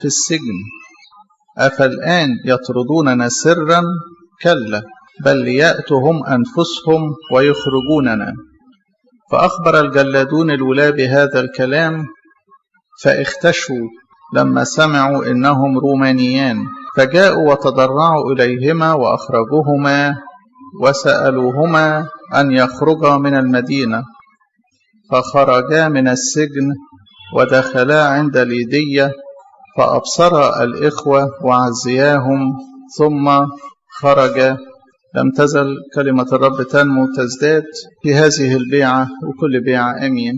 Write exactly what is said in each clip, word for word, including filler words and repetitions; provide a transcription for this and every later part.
في السجن، أفالآن يطردوننا سرا؟ كلا، بل ليأتوا هم أنفسهم ويخرجوننا. فأخبر الجلادون الولاة بهذا الكلام، فاختشوا لما سمعوا إنهم رومانيان، فجاءوا وتضرعوا إليهما وأخرجوهما وسألوهما أن يخرجا من المدينة. فخرجا من السجن ودخلا عند ليدية، فأبصر الإخوة وعزياهم، ثم خرج. لم تزل كلمة الرب تنمو وتزداد في هذه البيعة وكل بيعة. أمين.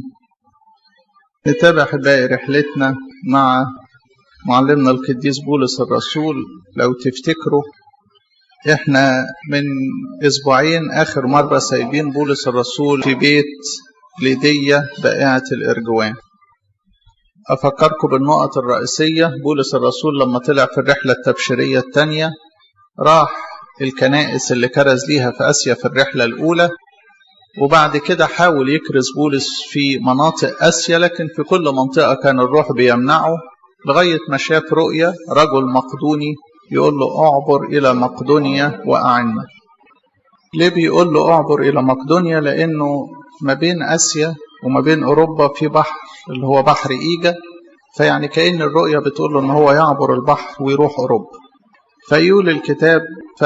نتابع باقي رحلتنا مع معلمنا القديس بولس الرسول. لو تفتكروا احنا من اسبوعين اخر مرة سايبين بولس الرسول في بيت ليدية بائعة الارجوان. افكركم بالنقط الرئيسية. بولس الرسول لما طلع في الرحلة التبشيرية الثانية راح الكنائس اللي كرز ليها في اسيا في الرحلة الاولى، وبعد كده حاول يكرز بولس في مناطق اسيا، لكن في كل منطقة كان الروح بيمنعه، لغاية ما شاف رؤية رجل مقدوني يقول له اعبر إلى مقدونيا وأعنا. ليه بيقول له اعبر إلى مقدونيا؟ لأنه ما بين آسيا وما بين أوروبا في بحر اللي هو بحر إيجا، فيعني كأن الرؤية بتقول له ان هو يعبر البحر ويروح أوروبا. فيقول الكتاب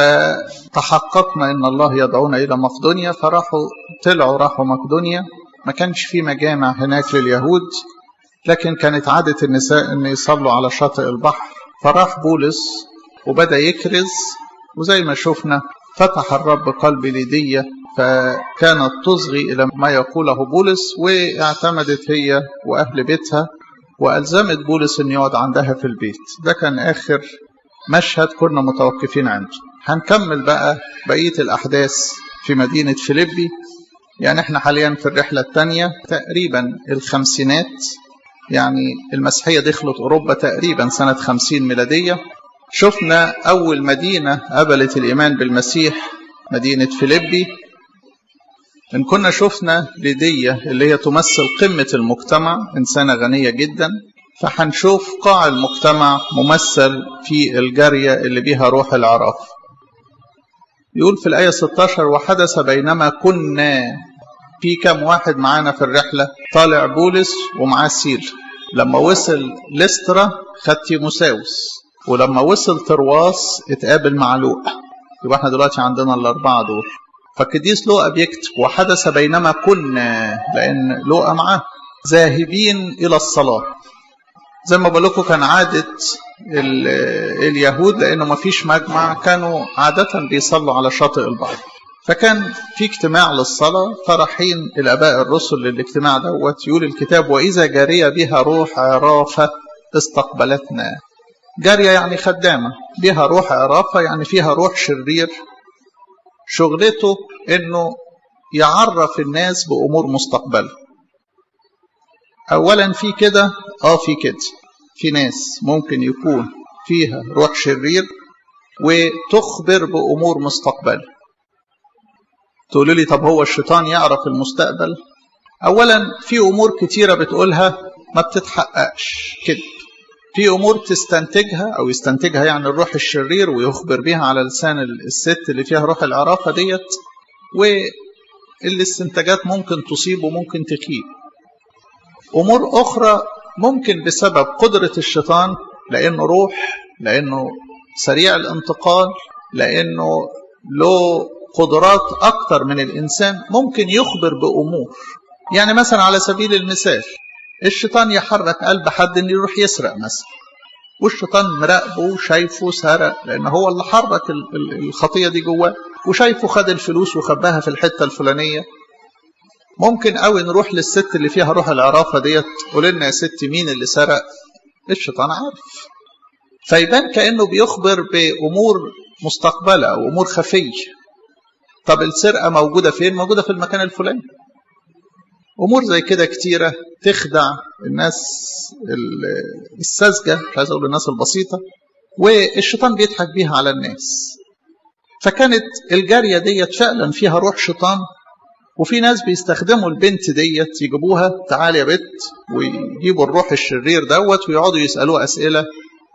فتحققنا ان الله يدعونا إلى مقدونيا، فراحوا طلعوا راحوا مقدونيا. ما كانش في مجامع هناك لليهود، لكن كانت عادة النساء ان يصلوا على شاطئ البحر. فراح بولس وبدأ يكرز، وزي ما شفنا فتح الرب قلب ليدية فكانت تصغي إلى ما يقوله بولس، واعتمدت هي وأهل بيتها وألزمت بولس أن يقعد عندها في البيت. ده كان آخر مشهد كنا متوقفين عنده. هنكمل بقى بقية الأحداث في مدينة فيليبي. يعني احنا حاليا في الرحلة الثانية تقريبا الخمسينات، يعني المسيحية دخلت أوروبا تقريبا سنة خمسين ميلادية. شفنا أول مدينة قبلت الإيمان بالمسيح مدينة فيليبي. إن كنا شفنا ليدية اللي هي تمثل قمة المجتمع، إنسانة غنية جدا، فحنشوف قاع المجتمع ممثل في الجارية اللي بيها روح العراف. يقول في الآية ستة عشر وحدث بينما كنا في كم واحد معانا في الرحلة. طالع بولس ومعاه سيل. لما وصل لسترا خد تيموساوس، ولما وصل ترواس اتقابل مع لوقا. يبقى احنا دلوقتي عندنا الأربعة دول. فالقديس لوقا بيكتب وحدث بينما كنا، لأن لوقا معاه، ذاهبين إلى الصلاة. زي ما بقول لكم كان عادة اليهود لأنه ما فيش مجمع، كانوا عادة بيصلوا على شاطئ البحر. فكان في اجتماع للصلاة، فرحين الآباء الرسل للاجتماع دوت. يقول الكتاب وإذا جارية بها روح عرافة استقبلتنا. جارية يعني خدامة، بها روح عرافة يعني فيها روح شرير، شغلته انه يعرف الناس بأمور مستقبله. اولا في كده اه في كده في ناس ممكن يكون فيها روح شرير وتخبر بأمور مستقبله. تقولوا لي طب هو الشيطان يعرف المستقبل؟ اولا في امور كتيرة بتقولها ما بتتحققش كده. في امور تستنتجها او يستنتجها يعني الروح الشرير ويخبر بها على لسان الست اللي فيها روح العرافة ديت، والاستنتاجات ممكن تصيب وممكن تخيب. امور اخرى ممكن بسبب قدرة الشيطان، لانه روح، لانه سريع الانتقال، لانه له قدرات اكتر من الانسان، ممكن يخبر بامور. يعني مثلا على سبيل المثال الشيطان يحرك قلب حد انه يروح يسرق مثلا، والشيطان مراقبه وشايفه سرق، لان هو اللي حرك الخطية دي جواه، وشايفه خد الفلوس وخباها في الحتة الفلانية. ممكن قوي نروح للست اللي فيها روح العرافة ديت، قول لنا يا ست مين اللي سرق؟ الشيطان عارف. فيبان كأنه بيخبر بأمور مستقبلة أو أمور خفية. طب السرقة موجودة فين؟ موجودة في المكان الفلاني. أمور زي كده كتيرة تخدع الناس الساذجة، مش عايز أقول الناس البسيطة، والشيطان بيضحك بيها على الناس. فكانت الجارية ديت فعلا فيها روح شيطان، وفي ناس بيستخدموا البنت ديت يجيبوها تعالي يا بنت، ويجيبوا الروح الشرير دوت ويقعدوا يسألوها أسئلة